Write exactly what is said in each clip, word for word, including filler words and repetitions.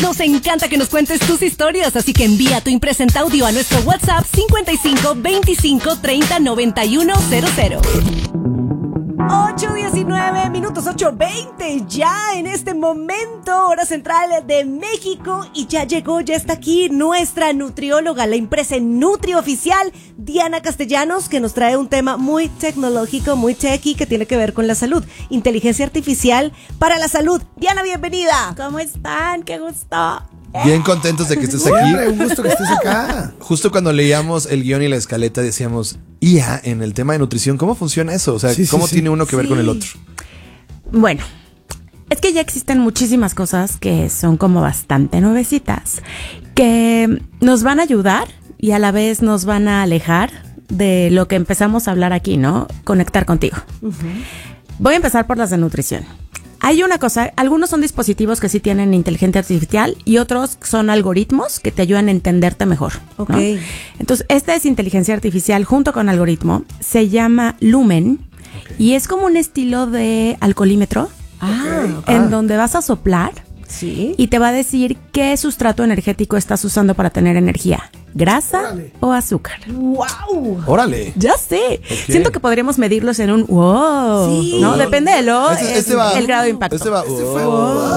Nos encanta que nos cuentes tus historias, así que envía tu impresenta audio a nuestro WhatsApp cincuenta y cinco veinticinco treinta noventa y uno cero cero. ocho diecinueve minutos, ocho veinte ya en este momento, hora central de México, y ya llegó, ya está aquí nuestra nutrióloga, la impresa Nutri Oficial, Diana Castellanos, que nos trae un tema muy tecnológico, muy techy, que tiene que ver con la salud, inteligencia artificial para la salud. Diana, bienvenida. ¿Cómo están? ¡Qué gusto! Bien contentos de que estés aquí. Un gusto que estés acá. Justo cuando leíamos el guión y la escaleta decíamos, I A, en el tema de nutrición, ¿cómo funciona eso? O sea, Sí, sí, ¿cómo sí. tiene uno que ver Sí. con el otro? Bueno, es que ya existen muchísimas cosas que son como bastante nuevecitas, que nos van a ayudar y a la vez nos van a alejar de lo que empezamos a hablar aquí, ¿no? Conectar contigo. Uh-huh. Voy a empezar por las de nutrición. Hay una cosa, algunos son dispositivos que sí tienen inteligencia artificial y otros son algoritmos que te ayudan a entenderte mejor, ¿no? Ok. Entonces, esta es inteligencia artificial junto con algoritmo, se llama Lumen, okay, y es como un estilo de alcoholímetro, Ah, en Ah. donde vas a soplar sí. y te va a decir qué sustrato energético estás usando para tener energía. ¿Grasa Órale. o azúcar? ¡Wow! Órale. Ya sé. Ok. Siento que podríamos medirlos en un wow. Sí. ¿No? Depende de lo, Este- es este va- el grado de impacto. Este va. Este fue-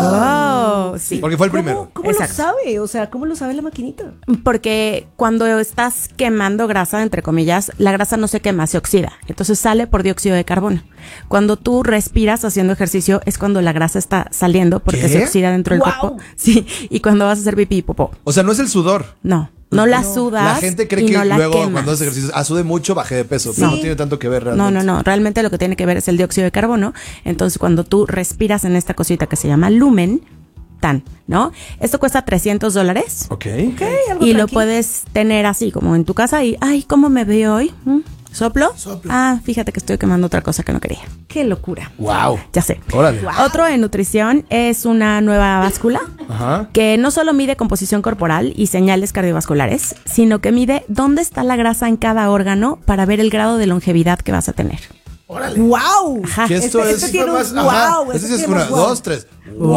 oh. Wow, sí. Porque fue el ¿Cómo, primero. cómo lo Exacto. sabe? O sea, ¿cómo lo sabe la maquinita? Porque cuando estás quemando grasa, entre comillas, la grasa no se quema, se oxida. Entonces sale por dióxido de carbono. Cuando tú respiras haciendo ejercicio es cuando la grasa está saliendo porque ¿Qué? se oxida dentro del ¡Wow! cuerpo. Sí, y cuando vas a hacer pipí y popó. O sea, no es el sudor. No, no la sudas. La gente cree y que no la luego quemas. cuando haces ejercicio, ah, sude mucho, bajé de peso. Pero Sí. no tiene tanto que ver No, realmente. no, no. Realmente lo que tiene que ver es el dióxido de carbono. Entonces, cuando tú respiras en esta cosita que se llama lumen, tan, ¿no? Esto cuesta trescientos dólares. Ok. Ok, algo Y lo tranqui. puedes tener así, como en tu casa y, ay, ¿cómo me veo hoy? ¿Mm? ¿Soplo? Soplo. Ah, fíjate que estoy quemando otra cosa que no quería. ¡Qué locura! Wow. Ya sé. Órale. Wow. Otro en nutrición es una nueva báscula Ajá. que no solo mide composición corporal y señales cardiovasculares, sino que mide dónde está la grasa en cada órgano para ver el grado de longevidad que vas a tener. Órale. ¡Wow! Ajá. Que esto Este, es. este tiene un más- ajá. wow. Ese sí este es tiene una, un wow. dos, tres. ¡Wow!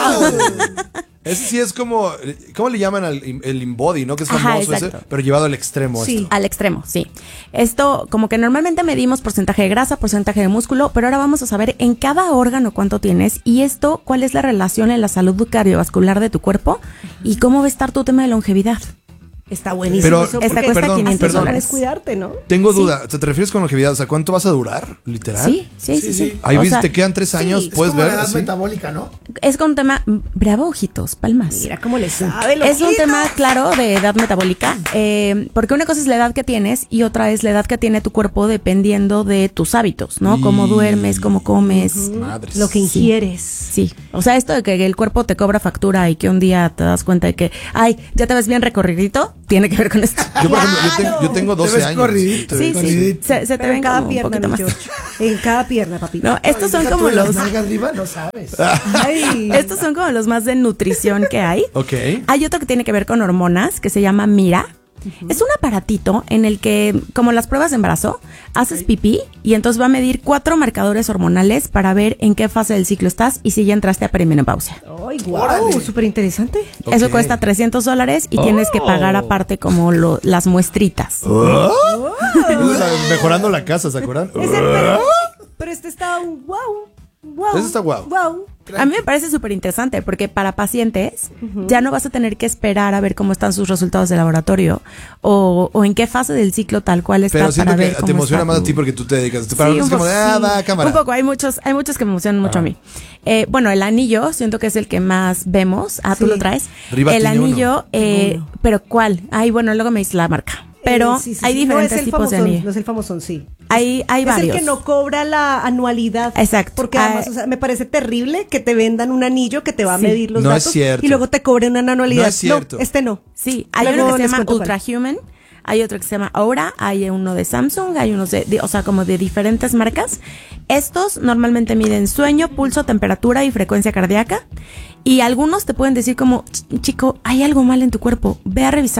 Ese sí es como, ¿cómo le llaman al el InBody, no? Que es Ajá, famoso ese, exacto. pero llevado al extremo. Sí. esto. Al extremo, sí. Esto, como que normalmente medimos porcentaje de grasa, porcentaje de músculo, pero ahora vamos a saber en cada órgano cuánto tienes y esto, cuál es la relación en la salud cardiovascular de tu cuerpo y cómo va a estar tu tema de longevidad. Está buenísimo. Pero- eso, Esta porque cuesta perdón, quinientos perdón. dólares. es cuidarte, ¿no? Tengo Sí. duda, ¿te refieres con longevidad? O sea, ¿cuánto vas a durar? ¿Literal? Sí, sí, sí, sí. Sí, sí. Ahí O viste, sea, te quedan tres años, sí, Es puedes como ver. la edad así. metabólica, ¿no? es con un tema, bravo, ojitos, palmas. Mira cómo le sabe, Es un loquito. tema, claro, de edad metabólica, eh, porque una cosa es la edad que tienes y otra es la edad que tiene tu cuerpo dependiendo de tus hábitos, ¿no? Y- Cómo duermes, cómo comes. Madres. Lo que ingieres. Sí, o sea, esto de que el cuerpo te cobra factura y que un día te das cuenta de que, ay, ya te ves bien recorridito, tiene que ver con esto. Yo, por ejemplo, yo, Claro. tengo, yo tengo Te doce ves años. corridito, Sí, sí, corridito. se, se te Pero en ven cada como un pierna, poquito mi más. George. En cada pierna, papito. No, estos son Deja como tú las los, nalgas arriba, no sabes. Ay. estos son como los más de nutrición que hay. Ok. Hay otro que tiene que ver con hormonas, que se llama Mira. Es un aparatito en el que, como las pruebas de embarazo, haces pipí y entonces va a medir cuatro marcadores hormonales para ver en qué fase del ciclo estás y si ya entraste a perimenopausia. Ay, wow, Órale. súper interesante. Ok. Eso cuesta trescientos dólares y tienes que pagar aparte como lo- las muestritas. Oh. Eso es la- mejorando la casa, ¿se acuerdan? Ese, pero, pero este está un wow. Wow. Ese está guau. Wow. A mí me parece súper interesante porque para pacientes ya no vas a tener que esperar a ver cómo están sus resultados de laboratorio o, o en qué fase del ciclo tal cual está Pero siento para que ver cómo te emociona está más a tu- ti porque tú te dedicas. Para Sí, es un como poco, de, ah, sí. va, cámara. Un poco, hay muchos, hay muchos que me emocionan mucho Ajá. a mí. Eh, bueno, el anillo, siento que es el que más vemos. Ah, tú Sí. lo traes. Riva el tiene anillo, uno. eh, Tengo uno. pero ¿cuál? Ay, bueno, luego me dice la marca. Pero Eh, sí, sí, hay sí. diferentes no es el tipos de famosón, anillo. No es el famosón, sí. Hay, hay es varios. el que no cobra la anualidad. Exacto. Porque Ah, además, o sea, me parece terrible que te vendan un anillo que te va a Sí. medir los No es datos cierto. y luego te cobren una anualidad. No es cierto. este no. Sí, hay Luego uno que se les llama cuento cuál. Ultrahuman, hay otro que se llama Aura, hay uno de Samsung, hay unos de, de- o sea, como de diferentes marcas. Estos normalmente miden sueño, pulso, temperatura y frecuencia cardíaca. Y algunos te pueden decir como, "Ch- chico, hay algo mal en tu cuerpo, ve a revisarte.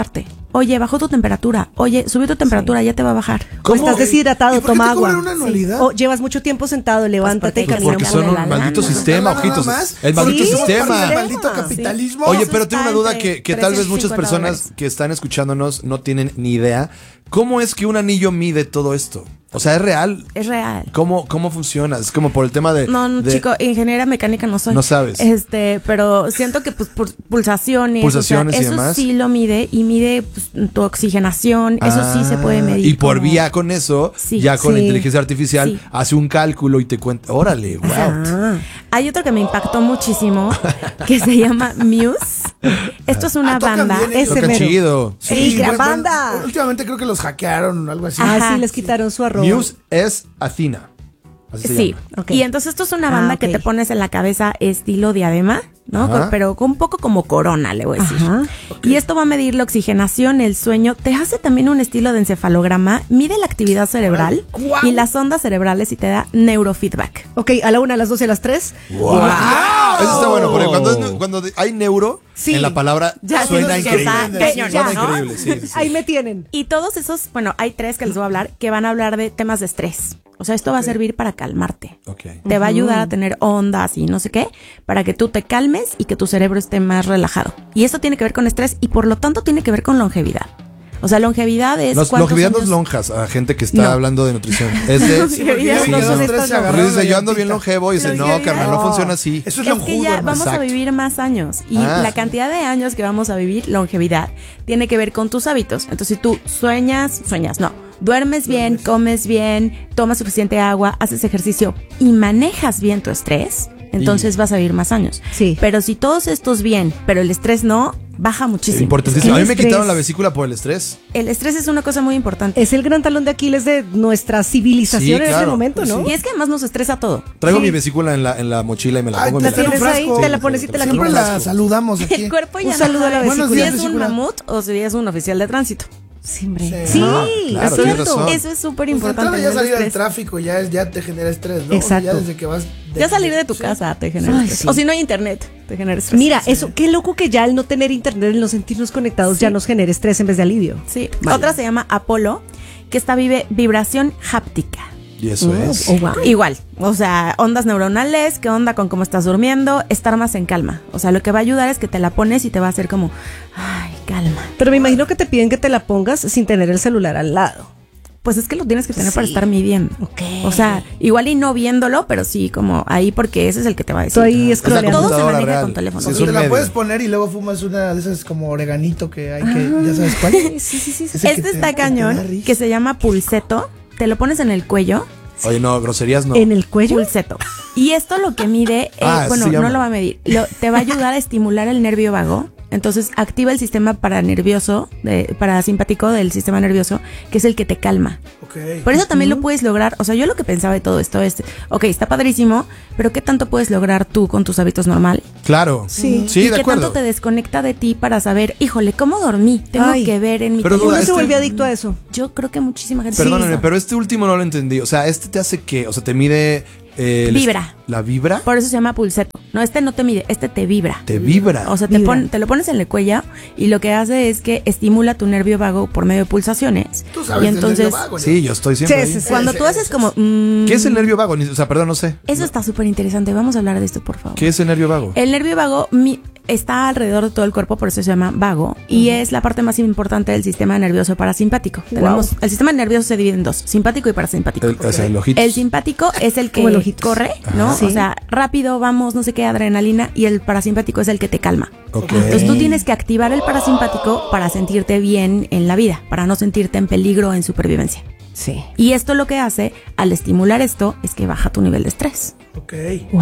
Oye, bajó tu temperatura. Oye, subió tu temperatura, ya te va a bajar. O estás deshidratado, ¿Y por qué toma te agua. cobran una anualidad? O llevas mucho tiempo sentado, levántate y porque- camina Porque un son poco. un maldito lana. sistema, Nada ojitos. más. El maldito Sí, sistema. Parte del Sí. maldito capitalismo. Oye, Eso pero está tengo una duda entre que, que tal vez muchas trescientos personas cincuenta que están escuchándonos no tienen ni idea. ¿Cómo es que un anillo mide todo esto? O sea, ¿es real? Es real. ¿Cómo, cómo funciona? Es como por el tema de... No, no, de- chico, ingeniera mecánica no soy. No sabes. Este, pero siento que pues pu- pulsaciones, Pulsaciones o sea, y eso demás. sí lo mide y mide pues, tu oxigenación, eso sí se puede Ah, medir. Y por como- vía con eso, Sí. ya con la Sí. inteligencia artificial, Sí. hace un cálculo y te cuenta. Órale, wow. Ah. Hay otro que me impactó muchísimo que se llama Muse. Esto es una Ah, tocan banda. bien ellos. Ese Toca mero. chido. Sí, gran bueno, banda. últimamente creo que los hackearon o algo así. Ah, Ajá, sí, les sí. quitaron su arroba. Muse es Athena. Así se Sí, llama. Ok. y entonces esto es una Ah, banda ok. que te pones en la cabeza estilo diadema, ¿no? Ajá. Con- pero con un poco como corona, le voy a decir. Ajá. Y esto va a medir la oxigenación, el sueño, te hace también un estilo de encefalograma, mide la actividad cerebral ¡Guau! y las ondas cerebrales y te da neurofeedback. Ok, a la una, a las dos y a las tres. Wow. Eso está bueno, porque cuando, es- cuando hay neuro, Sí. en la palabra Ya, suena sí, increíble. está cañón, Suena ¿no? increíble, sí, sí, sí. Ahí me tienen. Y todos esos, bueno, hay tres que les voy a hablar, que van a hablar de temas de estrés. O sea, esto va a servir para calmarte. Ok. Te va a ayudar a tener ondas y no sé qué, para que tú te calmes y que tu cerebro esté más relajado. Y esto tiene que ver con estrés y por lo tanto tiene que ver con longevidad. O sea, longevidad es Los, cuántos longevidad no es años- lonjas a gente que está No. hablando de nutrición. Es de. Sí, porque ya Sí, los no. dos, tres se Porque agarraron Porque dice, la yo ando bien llantita. longevo y dice, no, Longevidad. carnal, no funciona así. Eso es Es que lonjudo, ya hermano. vamos a Exacto. vivir más años y Ah. la cantidad de años que vamos a vivir, longevidad, tiene que ver con tus hábitos. Entonces, si tú sueñas, sueñas, no, duermes bien, comes bien, tomas suficiente agua, haces ejercicio y manejas bien tu estrés, entonces Y- vas a vivir más años. Sí. Pero si todos estos bien, pero el estrés no, baja muchísimo. Importantísimo. A El mí me estrés. quitaron la vesícula por el estrés. El estrés es una cosa muy importante. Es el gran talón de Aquiles de nuestra civilización Sí, en este claro. momento, ¿no? Y es que además nos estresa todo. Traigo Sí. mi vesícula en la, en la mochila y me la Ay, pongo en la mi tienes frasco. ahí, Sí, te la pones y te la Siempre quitas. la saludamos aquí. El cuerpo ya Un saludo a la no- Buenos si días, es un vesícula. mamut o si es un oficial de tránsito. Sí, hombre. Sí. Sí, No, claro, es tienes cierto. razón. Eso es súper Pues de importante. entrada ya el salir al estrés. tráfico ya, es- ya te genera estrés, ¿no? Exacto. Ya desde que vas... Ya salir de tu Sí. casa te genera Ay, estrés. sí. O si no hay internet, te genera estrés. Mira, eso, qué loco que ya el no tener internet, el no sentirnos conectados, ya nos genera estrés en vez de alivio. Sí. Vale. Otra se llama Apolo, que esta vive vibración háptica. Y eso es. Oh, wow. Igual, o sea, ondas neuronales, qué onda con cómo estás durmiendo, estar más en calma. O sea, lo que va a ayudar es que te la pones y te va a hacer como, ay, calma. Pero me imagino que te piden que te la pongas sin tener el celular al lado. Pues es que lo tienes que tener para Sí. estar midiendo. Ok. O sea, igual y no viéndolo, pero sí como ahí porque ese es el que te va a decir. Estoy Ajá. scrolleando. Todo se computadora maneja real. con teléfono. Sí, es O un te la medio. puedes poner y luego fumas una de esas como oreganito que hay que... ¿Ya sabes cuál? Sí, sí, sí. sí. Ese que Este te- está que te da cañón, risa. que se llama pulseto. Te lo pones en el cuello. Oye, no, groserías no. ¿En el cuello? Pulseto. Y esto lo que mide, eh, Ah, bueno, se llama. no lo va a medir, lo- te va a ayudar a estimular el nervio vago. Entonces activa el sistema paranervioso, de, parasimpático del sistema nervioso, que es el que te calma. Ok. Por eso también lo puedes lograr. O sea, yo lo que pensaba de todo esto es, ok, está padrísimo, pero ¿qué tanto puedes lograr tú con tus hábitos normales? Claro. Sí. Sí, ¿Y de qué acuerdo. tanto te desconecta de ti para saber, híjole, ¿cómo dormí? Tengo Ay. que ver en mi Pero teléfono. duda, Uno se este- vuelve adicto a eso. Yo creo que muchísima gente. Perdóname, sí. pero este último no lo entendí. O sea, este te hace qué? O sea, te mide. eh, el- Vibra. ¿La vibra? Por eso se llama pulseto. No, este no te mide, este te vibra. Te vibra. O sea, te, Vibra. pon- te lo pones en el cuello y lo que hace es que estimula tu nervio vago por medio de pulsaciones. Tú sabes y del entonces, nervio vago, ¿no? Sí, yo estoy siempre. Sí, ahí. sí, sí. cuando Ese- tú haces ese- como... mm, ¿Qué es el nervio vago? Ni- O sea, perdón, no sé. Eso está súper interesante. Vamos a hablar de esto, por favor. ¿Qué es el nervio vago? El nervio vago mi- está alrededor de todo el cuerpo, por eso se llama vago, y es la parte más importante del sistema nervioso parasimpático. Tenemos, el sistema nervioso se divide en dos, simpático y parasimpático. El, o sea, el ojito. El simpático es el que Como el ojito. corre, ¿no? Ajá. Sí. O sea, rápido, vamos, no sé qué, adrenalina, y el parasimpático es el que te calma. Ok. Entonces tú tienes que activar el parasimpático para sentirte bien en la vida, para no sentirte en peligro en supervivencia. Sí. Y esto lo que hace, al estimular esto, es que baja tu nivel de estrés. Ok.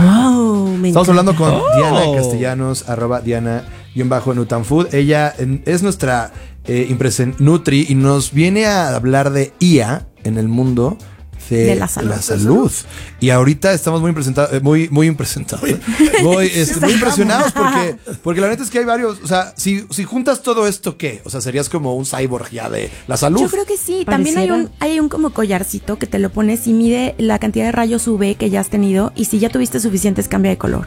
Wow, me Estamos encanta. hablando con Diana Castellanos, arroba Diana-Nutanfood. Ella en- es nuestra eh, Impresen Nutri y nos viene a hablar de I A en el mundo de, De la salud. salud. Y ahorita estamos muy impresentados, eh, muy, muy impresentados. Muy, este, muy impresionados porque, porque la neta es que hay varios. O sea, si, si juntas todo esto, ¿qué? O sea, serías como un cyborg ya de la salud. Yo creo que sí. También hay un, hay un como collarcito que te lo pones y mide la cantidad de rayos U V que ya has tenido y si ya tuviste suficientes cambia de color.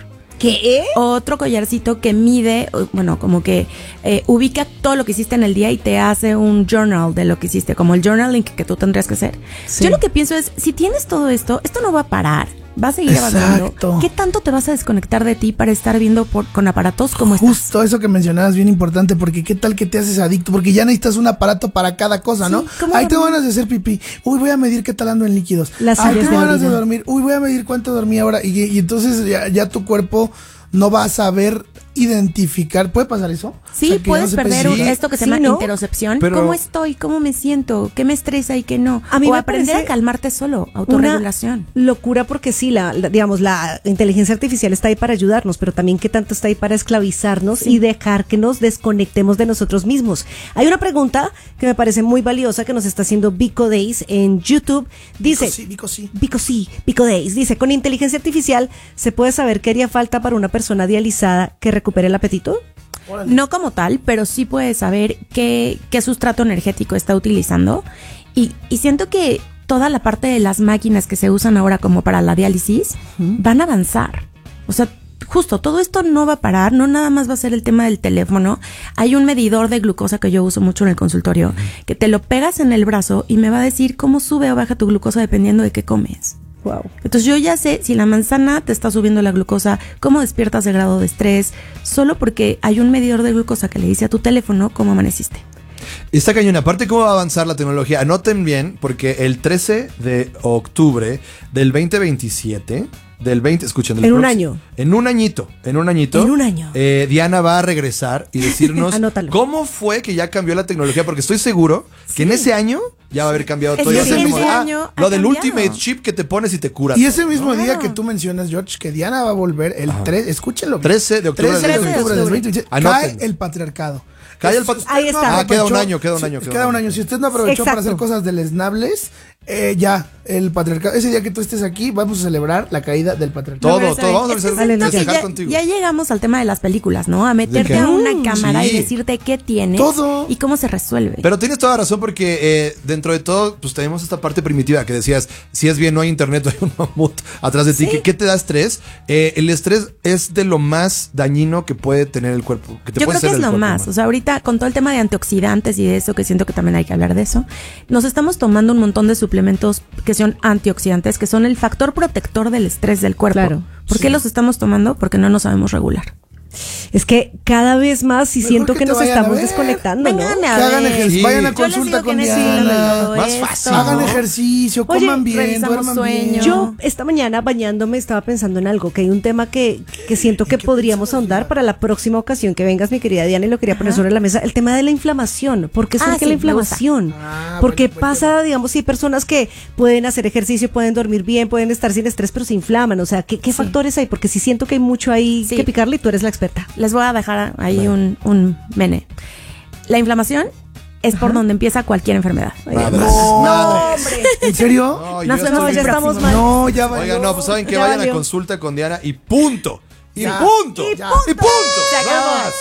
¿Qué? Otro collarcito que mide, bueno, como que eh, ubica todo lo que hiciste en el día y te hace un journal de lo que hiciste, como el journaling que tú tendrías que hacer. Sí. Yo lo que pienso es, si tienes todo esto, esto no va a parar. Va a seguir Exacto. avanzando. ¿Qué tanto te vas a desconectar de ti para estar viendo por, con aparatos como estos? Justo eso que mencionabas, bien importante, porque qué tal que te haces adicto, porque ya necesitas un aparato para cada cosa, ¿no? Sí, ¿cómo Ahí tengo dormir? ganas de hacer pipí. Uy, voy a medir qué tal ando en líquidos. Las Ahí áreas tengo de ganas de orina. dormir. Uy, voy a medir cuánto dormí ahora. Y, y entonces ya, ya tu cuerpo no va a saber identificar. ¿Puede pasar eso? Sí, O sea, que puedes no se perder percibe. un- esto que se Sí, llama ¿no? interocepción. Pero- ¿Cómo estoy? ¿Cómo me siento? ¿Qué me estresa y qué no? A mí o me aprender parece a calmarte solo, autorregulación. Una locura porque sí, la, la- digamos, la inteligencia artificial está ahí para ayudarnos, pero también qué tanto está ahí para esclavizarnos y dejar que nos desconectemos de nosotros mismos. Hay una pregunta que me parece muy valiosa que nos está haciendo Vico Days en YouTube. Dice, Vico sí, Vico sí. Vico sí, Vico Days, dice, con inteligencia artificial se puede saber qué haría falta para una persona dializada que recupere el apetito. No como tal, pero sí puedes saber qué, qué sustrato energético está utilizando. Y, y siento que toda la parte de las máquinas que se usan ahora como para la diálisis van a avanzar. O sea, justo, todo esto no va a parar, no nada más va a ser el tema del teléfono. Hay un medidor de glucosa que yo uso mucho en el consultorio, que te lo pegas en el brazo y me va a decir cómo sube o baja tu glucosa dependiendo de qué comes. Wow. Entonces yo ya sé si la manzana te está subiendo la glucosa, cómo despiertas de grado de estrés, solo porque hay un medidor de glucosa que le dice a tu teléfono cómo amaneciste. Está cañón. Aparte, ¿cómo va a avanzar la tecnología? Anoten bien, porque el trece de octubre del veinte veintisiete, del veinte, escuchen. del En un próximo- año. En un añito. En un añito. En un año. eh, Diana va a regresar y decirnos Anótalo. cómo fue que ya cambió la tecnología, porque estoy seguro que en ese año ya va a haber cambiado Es todo. que Ya sabemos, ese ah, año ha lo del cambiado. Ultimate Chip que te pones y te cura. Y ese mismo Claro. día que tú mencionas, George, que Diana va a volver el tres, escúchenlo. bien. trece de octubre trece del de veinte octubre del veintisiete. veinte veintisiete. Cae Anoten. el patriarcado. Cae el Si pat- usted Ahí está. Ah, queda un aprovechó- año, queda un si- año, queda Queda un un año. año. Si usted no aprovechó para Exacto. hacer cosas deleznables, eh, ya, el patriarcado. Ese día que tú estés aquí, vamos a celebrar la caída del patriarcado. Todo, No, pero todo. Vamos a es que empezar a siento que festejar ya, contigo. ya llegamos al tema de las películas, ¿no? A meterte qué? a una Mm, cámara sí. y decirte qué tienes Todo. y cómo se resuelve. Pero tienes toda razón porque eh, dentro de todo, pues tenemos esta parte primitiva que decías, si es bien, no hay internet, no hay un mamut atrás de ti. ¿Qué, qué te da estrés? Eh, el estrés es de lo más dañino que puede tener el cuerpo. Que te Yo puede creo que hacer es el lo cuerpo más. humano. O sea, ahorita con todo el tema de antioxidantes y de eso, que siento que también hay que hablar de eso, nos estamos tomando un montón de suplementos que son antioxidantes, que son el factor protector del estrés del cuerpo. Claro. ¿Por qué los estamos tomando? Porque no nos sabemos regular. Es que cada vez más sí Mejor siento que que te nos vayan a estamos ver. desconectando, ¿no? Vénganme a Que hagan ver. ejercicio, Sí. vayan a Yo les consulta digo que con necesito Diana. todo Más esto. fácil, Hagan ¿no? ejercicio, Oye, coman bien, revisamos duerman sueño. bien. Yo esta mañana bañándome estaba pensando en algo, que hay un tema que, que siento que podríamos ahondar para la próxima ocasión que vengas, mi querida Diana, y lo quería poner sobre la mesa, el tema de la inflamación. ¿Por qué Ah, surge sí, la me inflamación? Ah, Porque bueno, buen pasa, digamos, si hay personas que pueden hacer ejercicio, pueden dormir bien, pueden estar sin estrés, pero se inflaman. O sea, ¿qué, qué factores hay? Porque sí siento que hay mucho ahí Sí. que picarle y tú eres la experta. Les voy a dejar ahí un, un mene. La inflamación es por donde empieza cualquier enfermedad. Madres, No, madres. ¿En serio? No, Nos yo vemos estoy- ya el estamos próximo. mal. No, ya va. Oigan, no, pues saben que Ya vayan valió. a consulta con Diana y punto. Y Ya. punto. Y Y punto. punto. Se acabó. Más.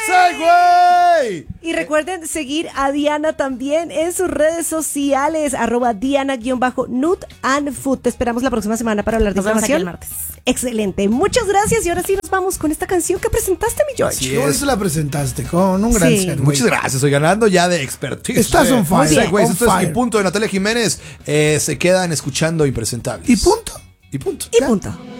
¡Segway! ¡Segway! Y recuerden seguir a Diana también en sus redes sociales, arroba Diana-Nut and Food. Te esperamos la próxima semana para hablar de Nos vemos aquí inflamación. el martes. Excelente. Muchas gracias. Y ahora sí nos vamos con esta canción que presentaste, mi George. Así Qué bonito es. la presentaste con un gran Sí. set, güey. Muchas gracias, estoy ganando ya de expertise. Estás on fire, Muy bien, güey, on esto es fire. Y punto de Natalia Jiménez. Eh, se quedan escuchando Impresentables. Y punto. Y punto. Y punto.